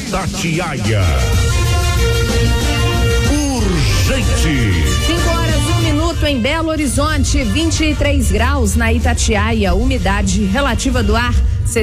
Itatiaia. Urgente. 5h01 em Belo Horizonte, 23 graus na Itatiaia, umidade relativa do ar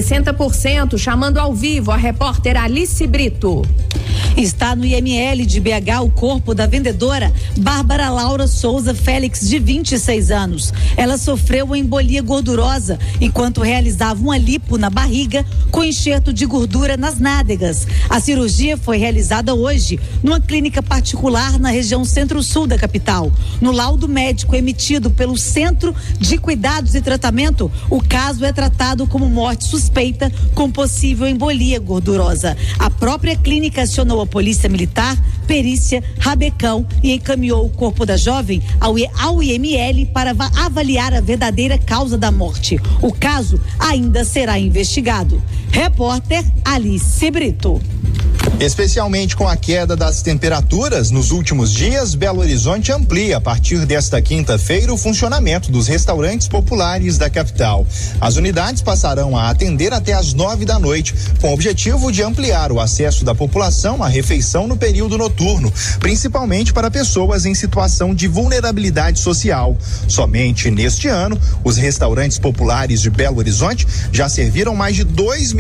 60%, chamando ao vivo a repórter Alice Brito. Está no IML de BH o corpo da vendedora Bárbara Laura Souza Félix, de 26 anos. Ela sofreu uma embolia gordurosa enquanto realizava uma lipo na barriga com enxerto de gordura nas nádegas. A cirurgia foi realizada hoje numa clínica particular na região centro-sul da capital. No laudo médico emitido pelo Centro de Cuidados e Tratamento, o caso é tratado como morte suspeita com possível embolia gordurosa. A própria clínica acionou a Polícia Militar, perícia, rabecão e encaminhou o corpo da jovem ao IML para avaliar a verdadeira causa da morte. O caso ainda será investigado. Repórter Alice Brito. Especialmente com a queda das temperaturas nos últimos dias, Belo Horizonte amplia a partir desta quinta-feira o funcionamento dos restaurantes populares da capital. As unidades passarão a atender até às 9 da noite, com o objetivo de ampliar o acesso da população à refeição no período noturno, principalmente para pessoas em situação de vulnerabilidade social. Somente neste ano, os restaurantes populares de Belo Horizonte já serviram mais de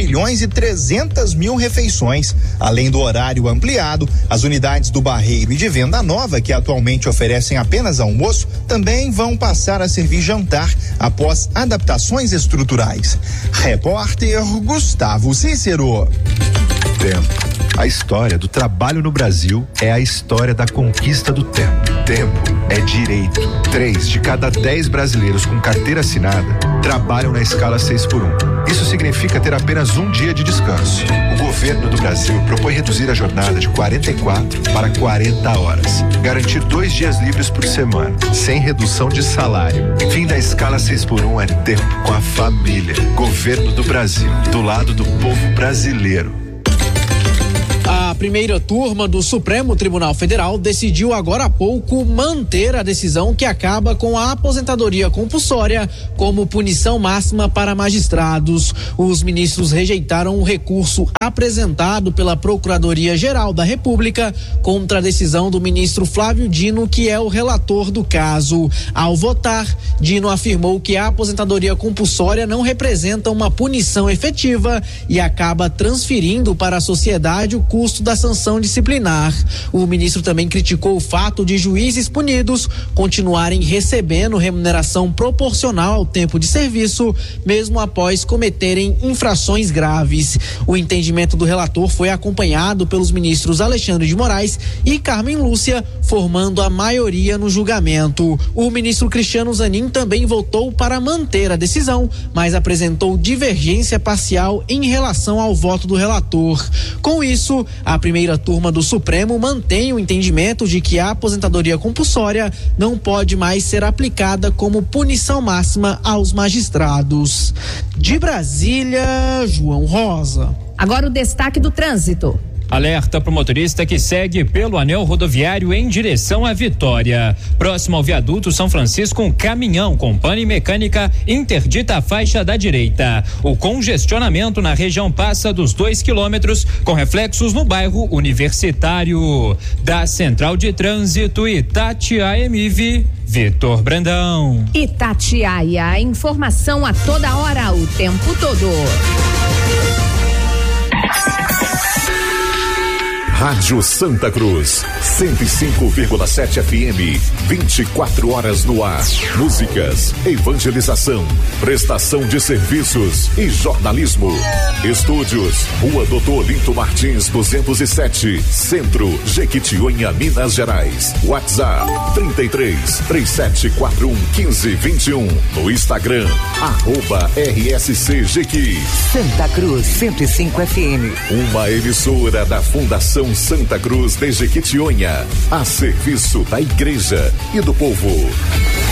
2.300.000 refeições. Além do horário ampliado, as unidades do Barreiro e de Venda Nova, que atualmente oferecem apenas almoço, também vão passar a servir jantar após adaptações estruturais. Repórter Gustavo Cícero. Tempo. A história do trabalho no Brasil é a história da conquista do tempo. Tempo é direito. 3 de cada 10 brasileiros com carteira assinada trabalham na escala 6x1. Isso significa ter apenas um dia de descanso. O governo do Brasil propõe reduzir a jornada de 44 para 40 horas. Garantir 2 dias livres por semana, sem redução de salário. Fim da escala 6x1 é tempo com a família. Governo do Brasil, do lado do povo brasileiro. A primeira turma do Supremo Tribunal Federal decidiu agora há pouco manter a decisão que acaba com a aposentadoria compulsória como punição máxima para magistrados. Os ministros rejeitaram o recurso apresentado pela Procuradoria-Geral da República contra a decisão do ministro Flávio Dino, que é o relator do caso. Ao votar, Dino afirmou que a aposentadoria compulsória não representa uma punição efetiva e acaba transferindo para a sociedade o custo da sanção disciplinar. O ministro também criticou o fato de juízes punidos continuarem recebendo remuneração proporcional ao tempo de serviço, mesmo após cometerem infrações graves. O entendimento do relator foi acompanhado pelos ministros Alexandre de Moraes e Carmen Lúcia, formando a maioria no julgamento. O ministro Cristiano Zanin também votou para manter a decisão, mas apresentou divergência parcial em relação ao voto do relator. Com isso, a primeira turma do Supremo mantém o entendimento de que a aposentadoria compulsória não pode mais ser aplicada como punição máxima aos magistrados. De Brasília, João Rosa. Agora o destaque do trânsito. Alerta para o motorista que segue pelo anel rodoviário em direção à Vitória. Próximo ao viaduto São Francisco, um caminhão com pane mecânica interdita a faixa da direita. O congestionamento na região passa dos 2 quilômetros, com reflexos no bairro Universitário. Da Central de Trânsito Itatiaia MIV, Vitor Brandão. Itatiaia, informação a toda hora, o tempo todo. Rádio Santa Cruz, 105,7 FM, 24 horas no ar. Músicas, evangelização, prestação de serviços e jornalismo. Estúdios, Rua Doutor Olinto Martins, 207, Centro, Jequitinhonha, Minas Gerais. WhatsApp, 33-3741-1521. No Instagram, @RSC Jequi. Santa Cruz, 105 FM. Uma emissora da Fundação Santa Cruz de Jequitinhonha, a serviço da igreja e do povo.